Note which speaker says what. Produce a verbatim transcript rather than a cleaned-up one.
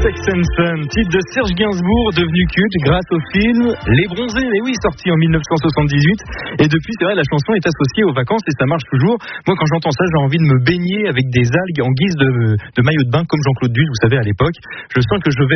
Speaker 1: Sex and Sun, titre de Serge Gainsbourg, devenu culte grâce au film Les Bronzés, et oui, sorti en dix-neuf cent soixante-dix-huit. Et depuis, c'est vrai, la chanson est associée aux vacances et ça marche toujours. Moi, quand j'entends ça, j'ai envie de me baigner avec des algues en guise de, de maillot de bain, comme Jean-Claude Duss, vous savez, à l'époque. Je sens que je vais